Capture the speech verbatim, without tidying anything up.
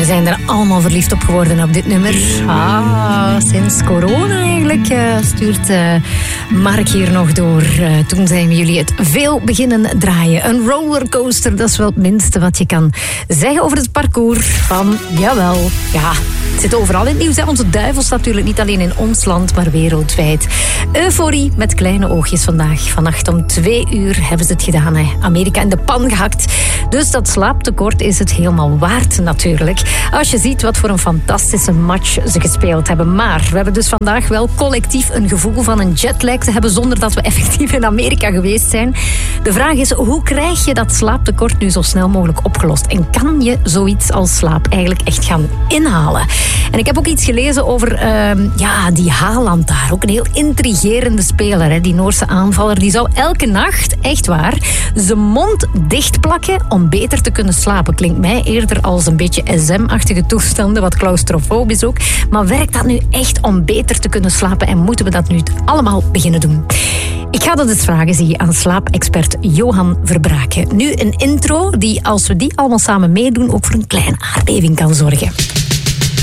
we zijn er allemaal verliefd op geworden op dit nummer. Ah, sinds corona eigenlijk uh, stuurt uh, Mark hier nog door. Uh, toen zijn we jullie het veel beginnen draaien. Een rollercoaster, dat is wel het minste wat je kan zeggen over het parcours van, jawel, ja... Het zit overal in het nieuws. Hè? Onze duivels natuurlijk niet alleen in ons land, maar wereldwijd. Euforie met kleine oogjes vandaag. Vannacht om twee uur hebben ze het gedaan. Hè? Amerika in de pan gehakt. Dus dat slaaptekort is het helemaal waard natuurlijk. Als je ziet wat voor een fantastische match ze gespeeld hebben. Maar we hebben dus vandaag wel collectief een gevoel van een jetlag te hebben zonder dat we effectief in Amerika geweest zijn. De vraag is, hoe krijg je dat slaaptekort nu zo snel mogelijk opgelost? En kan je zoiets als slaap eigenlijk echt gaan inhalen? En ik heb ook iets gelezen over uh, ja, die Haaland daar. Ook een heel intrigerende speler. Hè? Die Noorse aanvaller. Die zou elke nacht, echt waar, zijn mond dichtplakken om beter te kunnen slapen. Klinkt mij eerder als een beetje S M-achtige toestanden. Wat claustrofobisch ook. Maar werkt dat nu echt om beter te kunnen slapen? En moeten we dat nu allemaal beginnen doen? Ik ga dat eens vragen, zie je, aan slaapexpert Johan Verbraken. Nu een intro die, als we die allemaal samen meedoen, ook voor een kleine aardbeving kan zorgen.